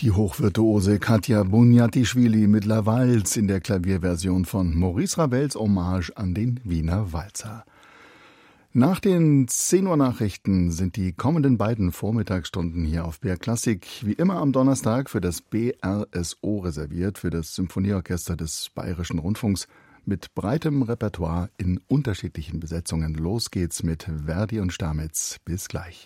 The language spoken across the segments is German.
Die hochvirtuose Katja Bunjatischvili mit La Valse in der Klavierversion von Maurice Ravels Hommage an den Wiener Walzer. Nach den 10 Uhr Nachrichten sind die kommenden beiden Vormittagsstunden hier auf BR Klassik wie immer am Donnerstag für das BRSO reserviert, für das Symphonieorchester des Bayerischen Rundfunks mit breitem Repertoire in unterschiedlichen Besetzungen. Los geht's mit Verdi und Stamitz. Bis gleich.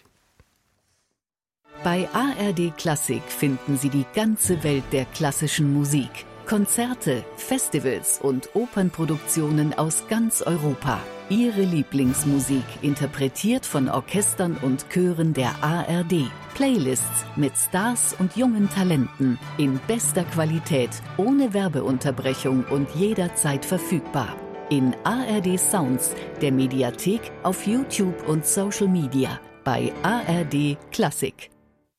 Bei ARD Klassik finden Sie die ganze Welt der klassischen Musik. Konzerte, Festivals und Opernproduktionen aus ganz Europa. Ihre Lieblingsmusik, interpretiert von Orchestern und Chören der ARD. Playlists mit Stars und jungen Talenten in bester Qualität, ohne Werbeunterbrechung und jederzeit verfügbar. In ARD Sounds, der Mediathek, auf YouTube und Social Media. Bei ARD Klassik.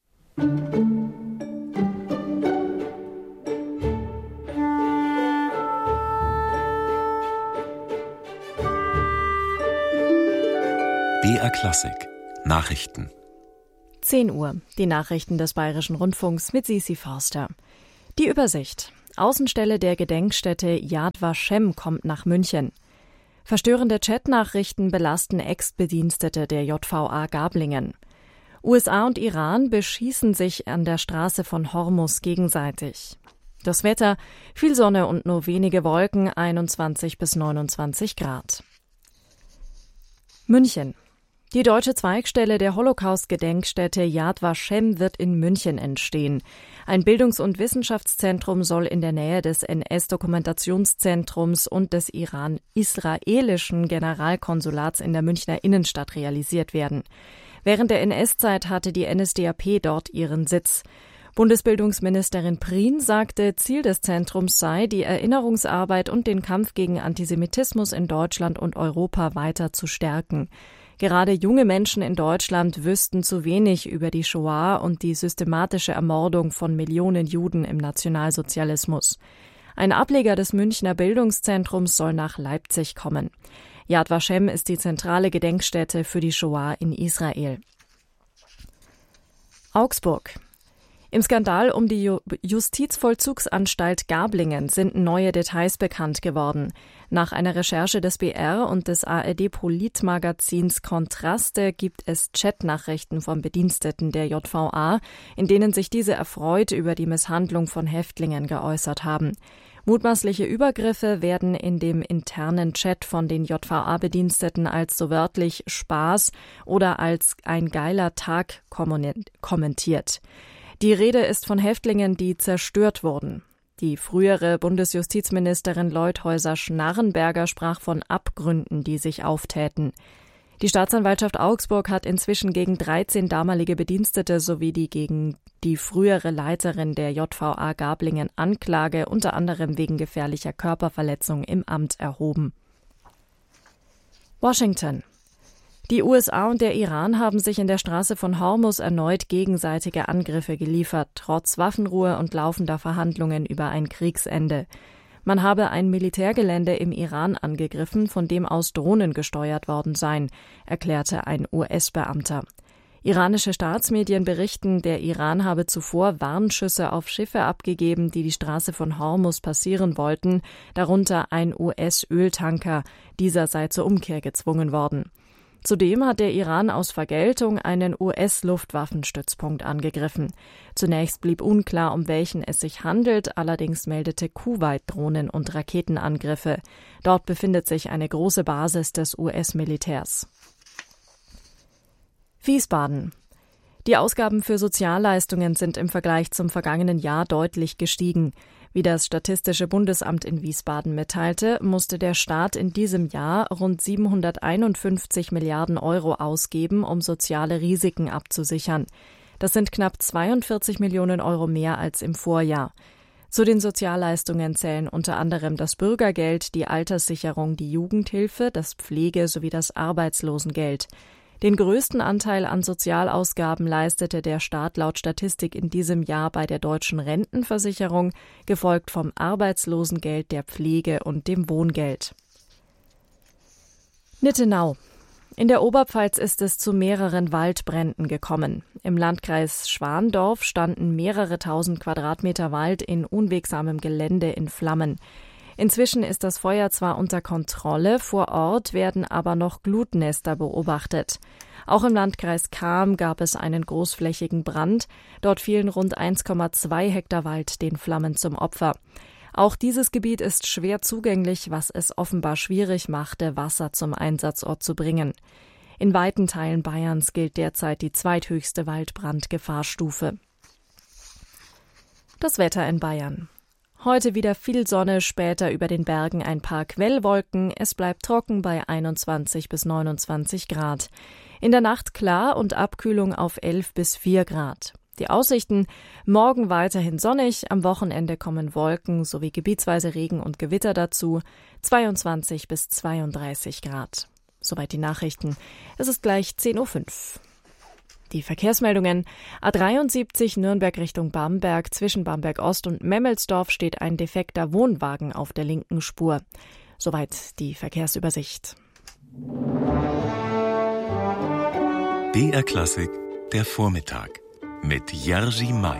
BR Klassik Nachrichten. 10 Uhr. Die Nachrichten des Bayerischen Rundfunks mit Sisi Forster. Die Übersicht. Außenstelle der Gedenkstätte Yad Vashem kommt nach München. Verstörende Chatnachrichten belasten Ex-Bedienstete der JVA Gablingen. USA und Iran beschießen sich an der Straße von Hormuz gegenseitig. Das Wetter, viel Sonne und nur wenige Wolken, 21 bis 29 Grad. München. Die deutsche Zweigstelle der Holocaust-Gedenkstätte Yad Vashem wird in München entstehen. Ein Bildungs- und Wissenschaftszentrum soll in der Nähe des NS-Dokumentationszentrums und des iran-israelischen Generalkonsulats in der Münchner Innenstadt realisiert werden. Während der NS-Zeit hatte die NSDAP dort ihren Sitz. Bundesbildungsministerin Prien sagte, Ziel des Zentrums sei, die Erinnerungsarbeit und den Kampf gegen Antisemitismus in Deutschland und Europa weiter zu stärken. Gerade junge Menschen in Deutschland wüssten zu wenig über die Shoah und die systematische Ermordung von Millionen Juden im Nationalsozialismus. Ein Ableger des Münchner Bildungszentrums soll nach Leipzig kommen. Yad Vashem ist die zentrale Gedenkstätte für die Shoah in Israel. Augsburg. Im Skandal um die Justizvollzugsanstalt Gablingen sind neue Details bekannt geworden. Nach einer Recherche des BR und des ARD-Politmagazins Kontraste gibt es Chatnachrichten von Bediensteten der JVA, in denen sich diese erfreut über die Misshandlung von Häftlingen geäußert haben. Mutmaßliche Übergriffe werden in dem internen Chat von den JVA-Bediensteten als so wörtlich Spaß oder als ein geiler Tag kommentiert. Die Rede ist von Häftlingen, die zerstört wurden. Die frühere Bundesjustizministerin Leuthäuser-Schnarrenberger sprach von Abgründen, die sich auftäten. Die Staatsanwaltschaft Augsburg hat inzwischen gegen 13 damalige Bedienstete sowie gegen die frühere Leiterin der JVA Gablingen Anklage, unter anderem wegen gefährlicher Körperverletzung im Amt erhoben. Washington. Die USA und der Iran haben sich in der Straße von Hormuz erneut gegenseitige Angriffe geliefert, trotz Waffenruhe und laufender Verhandlungen über ein Kriegsende. Man habe ein Militärgelände im Iran angegriffen, von dem aus Drohnen gesteuert worden seien, erklärte ein US-Beamter. Iranische Staatsmedien berichten, der Iran habe zuvor Warnschüsse auf Schiffe abgegeben, die die Straße von Hormuz passieren wollten, darunter ein US-Öltanker. Dieser sei zur Umkehr gezwungen worden. Zudem hat der Iran aus Vergeltung einen US-Luftwaffenstützpunkt angegriffen. Zunächst blieb unklar, um welchen es sich handelt, allerdings meldete Kuwait Drohnen- und Raketenangriffe. Dort befindet sich eine große Basis des US-Militärs. Wiesbaden. Die Ausgaben für Sozialleistungen sind im Vergleich zum vergangenen Jahr deutlich gestiegen. Wie das Statistische Bundesamt in Wiesbaden mitteilte, musste der Staat in diesem Jahr rund 751 Milliarden Euro ausgeben, um soziale Risiken abzusichern. Das sind knapp 42 Millionen Euro mehr als im Vorjahr. Zu den Sozialleistungen zählen unter anderem das Bürgergeld, die Alterssicherung, die Jugendhilfe, das Pflege- sowie das Arbeitslosengeld. Den größten Anteil an Sozialausgaben leistete der Staat laut Statistik in diesem Jahr bei der Deutschen Rentenversicherung, gefolgt vom Arbeitslosengeld, der Pflege und dem Wohngeld. Nittenau. In der Oberpfalz ist es zu mehreren Waldbränden gekommen. Im Landkreis Schwandorf standen mehrere tausend Quadratmeter Wald in unwegsamem Gelände in Flammen. Inzwischen ist das Feuer zwar unter Kontrolle, vor Ort werden aber noch Glutnester beobachtet. Auch im Landkreis Cham gab es einen großflächigen Brand. Dort fielen rund 1,2 Hektar Wald den Flammen zum Opfer. Auch dieses Gebiet ist schwer zugänglich, was es offenbar schwierig machte, Wasser zum Einsatzort zu bringen. In weiten Teilen Bayerns gilt derzeit die zweithöchste Waldbrandgefahrstufe. Das Wetter in Bayern. Heute wieder viel Sonne, später über den Bergen ein paar Quellwolken. Es bleibt trocken bei 21 bis 29 Grad. In der Nacht klar und Abkühlung auf 11 bis 4 Grad. Die Aussichten: morgen weiterhin sonnig, am Wochenende kommen Wolken sowie gebietsweise Regen und Gewitter dazu, 22 bis 32 Grad. Soweit die Nachrichten. Es ist gleich 10.05 Uhr. Die Verkehrsmeldungen: A73 Nürnberg Richtung Bamberg, zwischen Bamberg Ost und Memmelsdorf steht ein defekter Wohnwagen auf der linken Spur. Soweit die Verkehrsübersicht. BR Klassik, der Vormittag mit Jerzy May.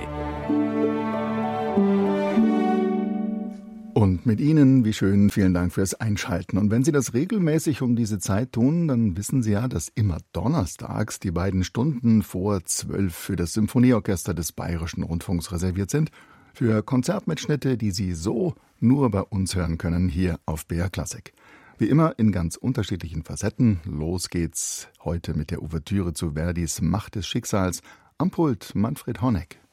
Und mit Ihnen, wie schön, vielen Dank fürs Einschalten. Und wenn Sie das regelmäßig um diese Zeit tun, dann wissen Sie ja, dass immer donnerstags die beiden Stunden vor 12 für das Symphonieorchester des Bayerischen Rundfunks reserviert sind. Für Konzertmitschnitte, die Sie so nur bei uns hören können, hier auf BR Klassik. Wie immer in ganz unterschiedlichen Facetten. Los geht's heute mit der Ouvertüre zu Verdis Macht des Schicksals. Am Pult Manfred Honeck.